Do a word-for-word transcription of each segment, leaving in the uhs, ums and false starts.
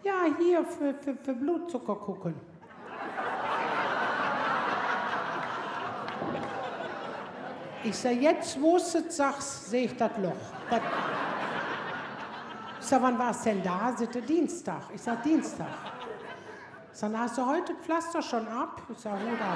Ja, hier für, für, für Blutzucker gucken. Ich sag, jetzt, wo du es sagst, sehe ich das Loch. Das ich sag, wann war es denn da? Sitte Dienstag. Ich sag, Dienstag. Ich sag, hast du heute das Pflaster schon ab? Ich sag, Hut ab.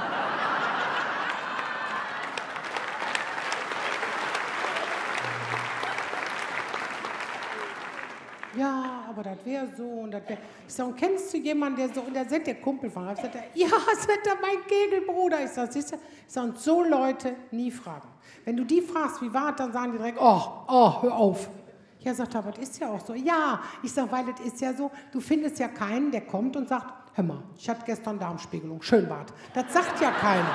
Ja, aber das wäre so und das wäre. Ich sag, und kennst du jemanden, der so, und der sind der Kumpel von, ich sag, ja, das ist mein Kegelbruder. Ich sag, siehst du, ich sag, und so Leute nie fragen. Wenn du die fragst, wie war es, dann sagen die direkt, oh, oh, hör auf. Ja, sagt er, aber das ist ja auch so. Ja, ich sag, weil das ist ja so, du findest ja keinen, der kommt und sagt, hör mal, ich hatte gestern Darmspiegelung, schön war's. Das sagt ja keiner.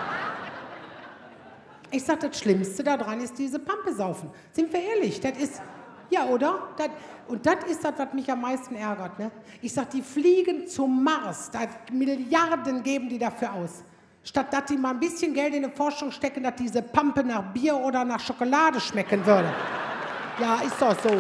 Ich sag, das Schlimmste daran ist diese Pampe saufen. Sind wir ehrlich, das ist, ja, oder? Das, und das ist das, was mich am meisten ärgert. Ne? Ich sag, die fliegen zum Mars, da Milliarden geben die dafür aus. Statt dass die mal ein bisschen Geld in die Forschung stecken, dass diese Pampe nach Bier oder nach Schokolade schmecken würde. Ja, ist doch so.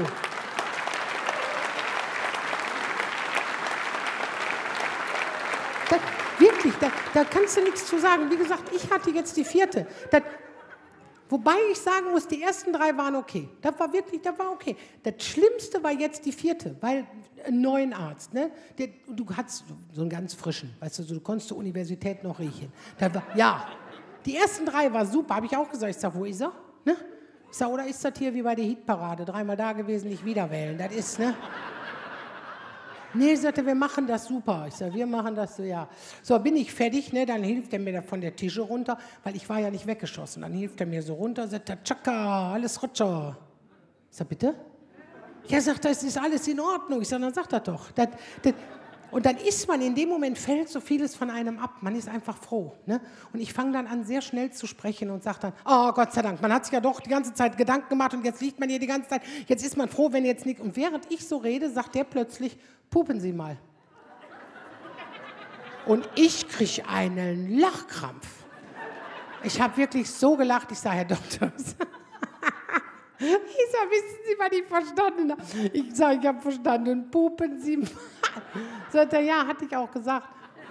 Das, wirklich, da, da kannst du nichts zu sagen. Wie gesagt, ich hatte jetzt die vierte. Das, wobei ich sagen muss, die ersten drei waren okay. Das war wirklich, das war okay. Das Schlimmste war jetzt die vierte, weil einen neuen Arzt, ne? Der, du hattest so einen ganz frischen, weißt du, du konntest zur Universität noch riechen. Das war, ja, die ersten drei war super, habe ich auch gesagt. Ich sag, wo ist er? Ne? Ich sag, oder ist das hier wie bei der Hitparade? Dreimal da gewesen, nicht wieder wählen. Das ist, ne? Nee, sagte, wir machen das super. Ich sag, wir machen das so, ja. So, bin ich fertig, ne? Dann hilft er mir da von der Tische runter, weil ich war ja nicht weggeschossen. Dann hilft er mir so runter, sagt er, tschakka, alles rutscher. Ich sag, bitte? Ja, sagt er, es ist alles in Ordnung. Ich sag, dann sagt er doch. Das, das, und dann ist man, in dem Moment fällt so vieles von einem ab. Man ist einfach froh. Ne? Und ich fange dann an, sehr schnell zu sprechen und sage dann, oh Gott sei Dank, man hat sich ja doch die ganze Zeit Gedanken gemacht und jetzt liegt man hier die ganze Zeit, jetzt ist man froh, wenn jetzt nichts. Und während ich so rede, sagt der plötzlich, pupen Sie mal. Und ich kriege einen Lachkrampf. Ich habe wirklich so gelacht, ich sage, Herr Doktor, ich sage, wissen Sie, was ich verstanden habe? Ich sage, ich habe verstanden, pupen Sie mal. Sagt er, ja, hatte ich auch gesagt.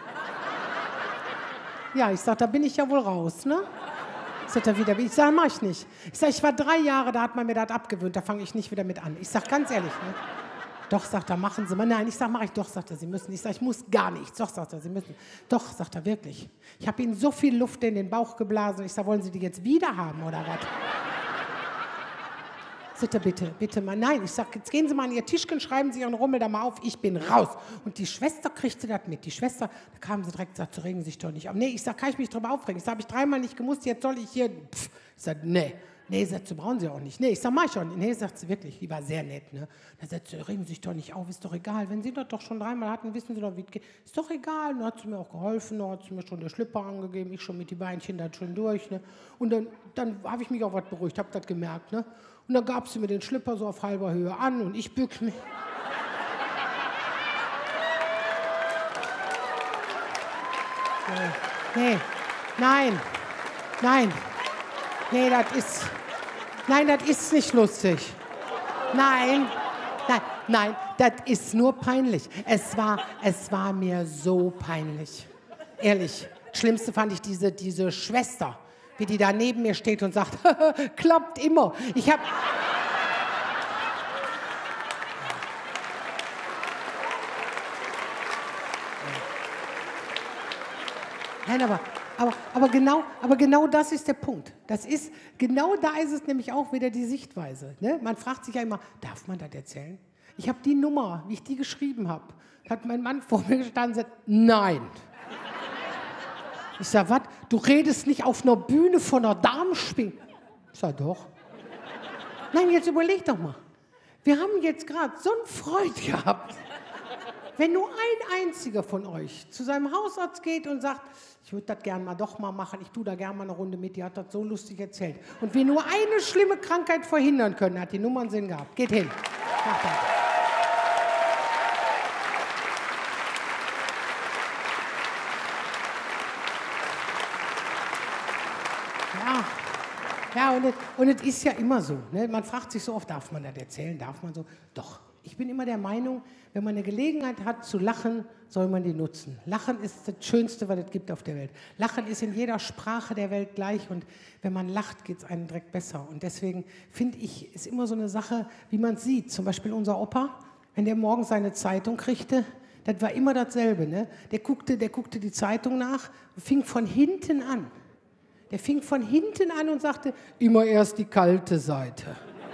Ja, ich sage, da bin ich ja wohl raus, ne? Sagt er wieder, ich sage, mach ich nicht. Ich sage, ich war drei Jahre, da hat man mir das abgewöhnt, da fange ich nicht wieder mit an. Ich sage, ganz ehrlich, ne? Doch, sagt er, machen Sie mal. Nein, ich sage, mache ich. Doch, sagt er, Sie müssen. Ich sage, ich muss gar nichts. Doch, sagt er, Sie müssen. Doch, sagt er, wirklich. Ich habe Ihnen so viel Luft in den Bauch geblasen. Ich sage, wollen Sie die jetzt wieder haben oder was? Sagt er, bitte, bitte mal. Nein, ich sage, jetzt gehen Sie mal an Ihr Tischchen, schreiben Sie Ihren Rummel da mal auf, ich bin raus. Und die Schwester kriegte das mit. Die Schwester, da kam sie direkt, sagt, Sie regen sich doch nicht auf. Nee, ich sage, kann ich mich drüber aufregen? Ich sage, habe ich dreimal nicht gemusst, jetzt soll ich hier. Pff. Ich sage, nee. Nee, sagt sie, brauchen Sie auch nicht. Nee, ich sag, mach ich auch nicht. Nee, sagt sie wirklich, die war sehr nett. Ne? Da sagt sie, regen Sie sich doch nicht auf, ist doch egal. Wenn Sie das doch schon dreimal hatten, wissen Sie doch, wie es geht. Ist doch egal. Dann hat sie mir auch geholfen, dann hat sie mir schon den Schlipper angegeben, ich schon mit die Beinchen da schon durch. Ne? Und dann, dann habe ich mich auch was beruhigt, habe das gemerkt. Ne? Und dann gab sie mir den Schlipper so auf halber Höhe an und ich bück mich. Nee, nee, nein, nein. Nee, das ist, nein, das ist nicht lustig. Nein, nein, nein, das ist nur peinlich. Es war, es war mir so peinlich. Ehrlich, schlimmste fand ich diese, diese Schwester, wie die da neben mir steht und sagt, klappt immer. Ich hab... Nein, aber... Aber, aber, genau, aber genau das ist der Punkt. Das ist, genau da ist es nämlich auch wieder die Sichtweise. Ne? Man fragt sich ja immer, darf man das erzählen? Ich habe die Nummer, wie ich die geschrieben habe, hat mein Mann vor mir gestanden und sagt, nein. Ich sage, was? Du redest nicht auf einer Bühne von einer Darmspiegelung? Ich sage, doch. Nein, jetzt überleg doch mal. Wir haben jetzt gerade so einen Freund gehabt. Wenn nur ein einziger von euch zu seinem Hausarzt geht und sagt, ich würde das gerne mal doch mal machen, ich tue da gerne mal eine Runde mit, die hat das so lustig erzählt. Und wir nur eine schlimme Krankheit verhindern können, hat die Nummern Sinn gehabt. Geht hin. Macht das. Ja, ja und, es, und es ist ja immer so. Ne? Man fragt sich so oft, darf man das erzählen? Darf man so? Doch. Ich bin immer der Meinung, wenn man eine Gelegenheit hat zu lachen, soll man die nutzen. Lachen ist das Schönste, was es gibt auf der Welt. Lachen ist in jeder Sprache der Welt gleich und wenn man lacht, geht es einem direkt besser. Und deswegen finde ich, ist immer so eine Sache, wie man es sieht. Zum Beispiel unser Opa, wenn der morgens seine Zeitung kriegte, das war immer dasselbe. Ne? Der guckte, der guckte die Zeitung nach, fing von hinten an. Der fing von hinten an und sagte, immer erst die kalte Seite.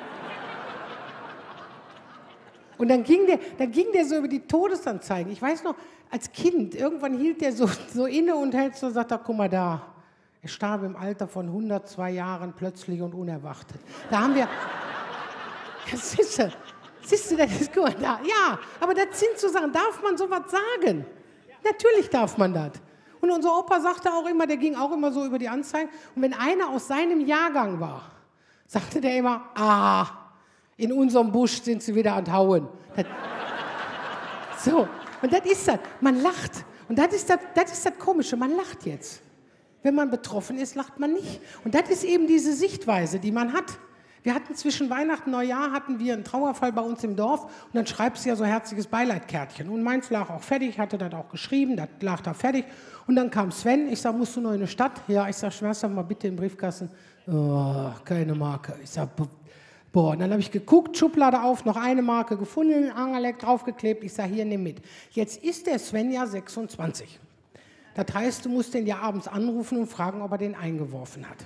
Und dann ging, der, dann ging der so über die Todesanzeigen. Ich weiß noch, als Kind, irgendwann hielt der so, so inne und hält so und sagt, guck mal da, er starb im Alter von hundertzwei Jahren plötzlich und unerwartet. Da haben wir, ja, siehst du, siehst du, das ist gut, da, ja, aber das sind so Sachen, darf man sowas sagen? Natürlich darf man das. Und unser Opa sagte auch immer, der ging auch immer so über die Anzeigen. Und wenn einer aus seinem Jahrgang war, sagte der immer, ah, in unserem Busch sind sie wieder an Hauen. Das, so, und das ist das. Man lacht. Und das ist das, das ist das Komische, man lacht jetzt. Wenn man betroffen ist, lacht man nicht. Und das ist eben diese Sichtweise, die man hat. Wir hatten zwischen Weihnachten und Neujahr hatten wir einen Trauerfall bei uns im Dorf und dann schreibst du ja so herzliches Beileidkärtchen. Und meins lag auch fertig, hatte das auch geschrieben, das lag da fertig. Und dann kam Sven, ich sag, musst du noch in eine Stadt? Ja, ich sag, schmeiß doch mal bitte im Briefkasten. Oh, keine Marke. Ich sag, boah, und dann habe ich geguckt, Schublade auf, noch eine Marke gefunden, Angerleck draufgeklebt. Ich sage, hier, nimm mit. Jetzt ist der Sven ja sechsundzwanzig. Das heißt, du musst den ja abends anrufen und fragen, ob er den eingeworfen hat.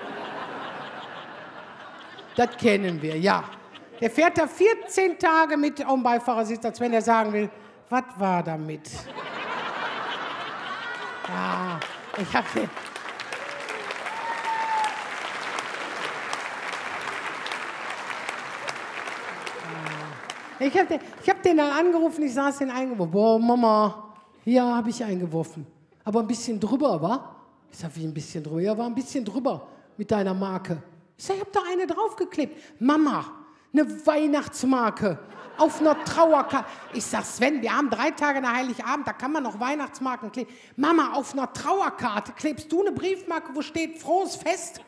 Das kennen wir, ja. Der fährt da vierzehn Tage mit auf dem Beifahrersitz, als wenn er sagen will, was war damit? Ja, ich habe den... Ich habe den, ich hab den dann angerufen, ich saß den eingeworfen. Boah, Mama, hier habe ich eingeworfen. Aber ein bisschen drüber, wa? Ich sag, wie ein bisschen drüber? Ja, war ein bisschen drüber mit deiner Marke. Ich sag, ich habe da eine draufgeklebt. Mama, eine Weihnachtsmarke auf einer Trauerkarte. Ich sag, Sven, wir haben drei Tage nach Heiligabend, da kann man noch Weihnachtsmarken kleben. Mama, auf einer Trauerkarte klebst du eine Briefmarke, wo steht frohes Fest?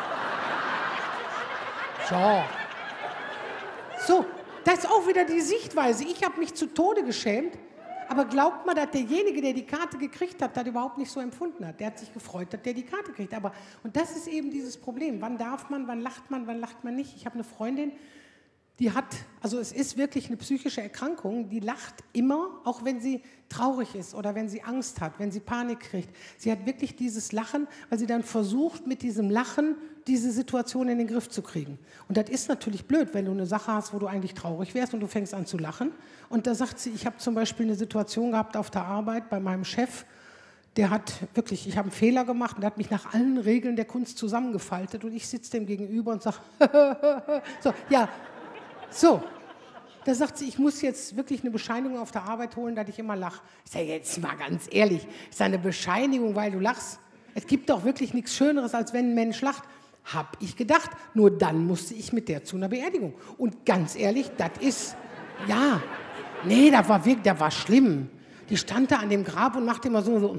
So. So. Das ist auch wieder die Sichtweise. Ich habe mich zu Tode geschämt, aber glaubt mal, dass derjenige, der die Karte gekriegt hat, das überhaupt nicht so empfunden hat. Der hat sich gefreut, dass der die Karte kriegt. Aber, und das ist eben dieses Problem. Wann darf man, wann lacht man, wann lacht man nicht? Ich habe eine Freundin, die hat, also es ist wirklich eine psychische Erkrankung, die lacht immer, auch wenn sie traurig ist oder wenn sie Angst hat, wenn sie Panik kriegt. Sie hat wirklich dieses Lachen, weil sie dann versucht, mit diesem Lachen diese Situation in den Griff zu kriegen. Und das ist natürlich blöd, wenn du eine Sache hast, wo du eigentlich traurig wärst und du fängst an zu lachen. Und da sagt sie, ich habe zum Beispiel eine Situation gehabt auf der Arbeit bei meinem Chef, der hat wirklich, ich habe einen Fehler gemacht und der hat mich nach allen Regeln der Kunst zusammengefaltet und ich sitze dem gegenüber und sage, so, ja, so. Da sagt sie, ich muss jetzt wirklich eine Bescheinigung auf der Arbeit holen, dass ich immer lache. Ich sage, jetzt mal ganz ehrlich, ist das eine Bescheinigung, weil du lachst? Es gibt doch wirklich nichts Schöneres, als wenn ein Mensch lacht. Hab ich gedacht. Nur dann musste ich mit der zu einer Beerdigung. Und ganz ehrlich, das ist, ja, nee, das war wirklich, das war schlimm. Die stand da an dem Grab und machte immer so, so.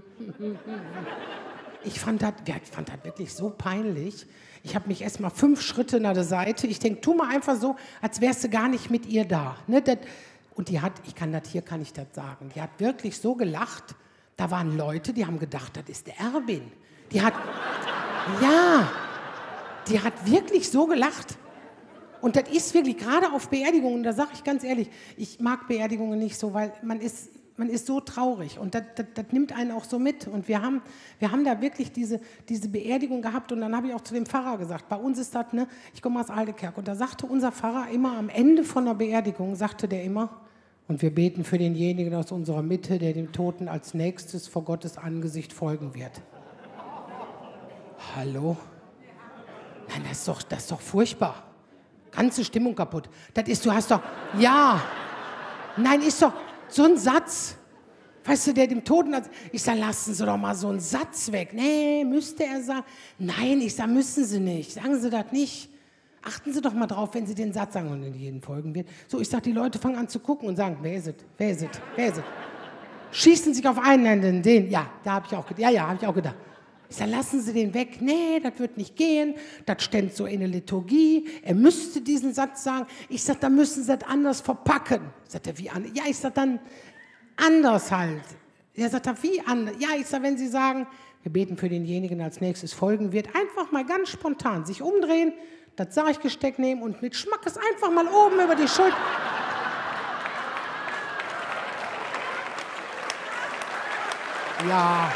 Ich fand das, ich fand das wirklich so peinlich. Ich habe mich erst mal fünf Schritte nach der Seite. Ich denke, tu mal einfach so, als wärst du gar nicht mit ihr da. Ne? Das, und die hat, ich kann das hier, kann ich das sagen, die hat wirklich so gelacht. Da waren Leute, die haben gedacht, das ist der Erwin. Die hat, ja, die hat wirklich so gelacht. Und das ist wirklich, gerade auf Beerdigungen, da sage ich ganz ehrlich, ich mag Beerdigungen nicht so, weil man ist, man ist so traurig und das, das, das nimmt einen auch so mit. Und wir haben, wir haben da wirklich diese, diese Beerdigung gehabt und dann habe ich auch zu dem Pfarrer gesagt, bei uns ist das, ne, ich komme aus Aldekerk und da sagte unser Pfarrer immer am Ende von der Beerdigung, sagte der immer, und wir beten für denjenigen aus unserer Mitte, der dem Toten als nächstes vor Gottes Angesicht folgen wird. Hallo? Nein, das ist doch, das ist doch furchtbar. Ganze Stimmung kaputt. Das ist, du hast doch, ja, nein, ist doch so ein Satz. Weißt du, der dem Toten, ich sage, lassen Sie doch mal so einen Satz weg. Nee, müsste er sagen. Nein, ich sage, müssen Sie nicht. Sagen Sie das nicht. Achten Sie doch mal drauf, wenn Sie den Satz sagen und in jeden folgen wird. So, ich sage, die Leute fangen an zu gucken und sagen, wer ist es, wer ist es, wer ist es. Schießen sich auf einen, den, den. Ja, da habe ich auch gedacht. Ja, ja, habe ich auch gedacht. Ich sage, lassen Sie den weg. Nee, das wird nicht gehen. Das steht so in der Liturgie. Er müsste diesen Satz sagen. Ich sage, dann müssen Sie das anders verpacken. Sagt er, wie anders? Ja, ich sage, dann anders halt. Er sagt, wie anders? Ja, ich sage, wenn Sie sagen, wir beten für denjenigen als nächstes folgen wird, einfach mal ganz spontan sich umdrehen, das Sarggesteck nehmen und mit Schmackes einfach mal oben über die Schulter. Ja.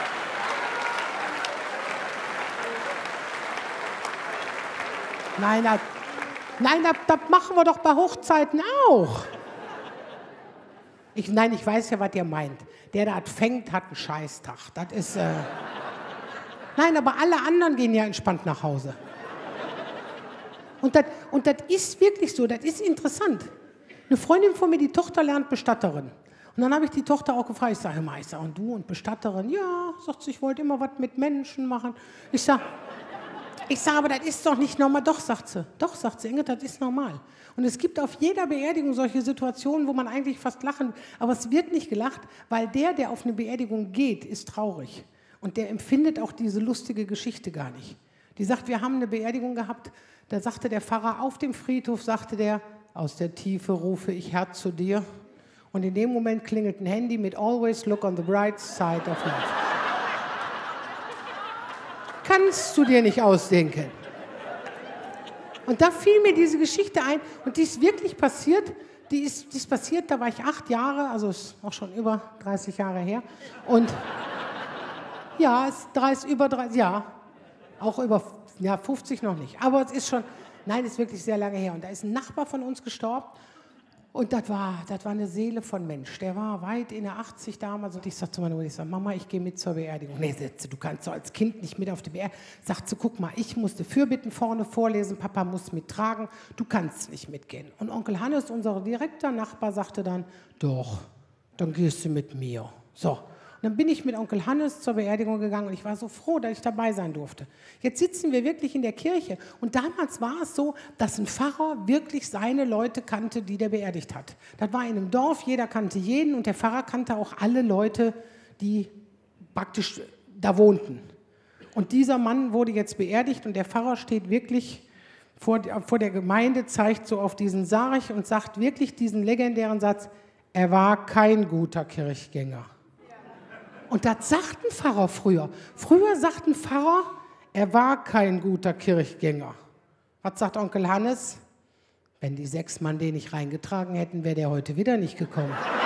Nein, das, nein, das, das machen wir doch bei Hochzeiten auch. Ich, nein, ich weiß ja, was ihr meint. Der, der das fängt, hat einen Scheißtag. Das ist... Äh nein, aber alle anderen gehen ja entspannt nach Hause. Und das, und das ist wirklich so, das ist interessant. Eine Freundin von mir, die Tochter lernt Bestatterin. Und dann habe ich die Tochter auch gefragt, ich sage, immer, ich sage, und du und Bestatterin? Ja, sagt sie, ich wollte immer was mit Menschen machen. Ich sage, ich sage, aber das ist doch nicht normal. Doch, sagt sie, doch, sagt sie, Inge, das ist normal. Und es gibt auf jeder Beerdigung solche Situationen, wo man eigentlich fast lachen, aber es wird nicht gelacht, weil der, der auf eine Beerdigung geht, ist traurig. Und der empfindet auch diese lustige Geschichte gar nicht. Die sagt, wir haben eine Beerdigung gehabt, da sagte der Pfarrer auf dem Friedhof, sagte der, aus der Tiefe rufe ich Herr zu dir. Und in dem Moment klingelt ein Handy mit Always look on the bright side of life. Kannst du dir nicht ausdenken. Und da fiel mir diese Geschichte ein und die ist wirklich passiert. Die ist, die ist passiert, da war ich acht Jahre, also ist auch schon über dreißig Jahre her. Und ja, es ist über dreißig, ja, auch über ja, fünfzig noch nicht. Aber es ist schon, nein, es ist wirklich sehr lange her. Und da ist ein Nachbar von uns gestorben. Und das war, das war eine Seele von Mensch. Der war weit in der achtzig damals. Und ich sagte zu meiner Mutter, ich sag, Mama, ich gehe mit zur Beerdigung. Nee, Sätze, du kannst doch als Kind nicht mit auf die Beerdigung. Sagt sie, guck mal, ich musste Fürbitten vorne vorlesen, Papa muss mittragen, du kannst nicht mitgehen. Und Onkel Hannes, unser direkter Nachbar, sagte dann, doch, dann gehst du mit mir. So. Und dann bin ich mit Onkel Hannes zur Beerdigung gegangen und ich war so froh, dass ich dabei sein durfte. Jetzt sitzen wir wirklich in der Kirche und damals war es so, dass ein Pfarrer wirklich seine Leute kannte, die der beerdigt hat. Das war in einem Dorf, jeder kannte jeden und der Pfarrer kannte auch alle Leute, die praktisch da wohnten. Und dieser Mann wurde jetzt beerdigt und der Pfarrer steht wirklich vor, vor der Gemeinde, zeigt so auf diesen Sarg und sagt wirklich diesen legendären Satz, er war kein guter Kirchgänger. Und das sagt ein Pfarrer früher. Früher sagt ein Pfarrer, er war kein guter Kirchgänger. Was sagt Onkel Hannes? Wenn die sechs Mann den nicht reingetragen hätten, wäre der heute wieder nicht gekommen.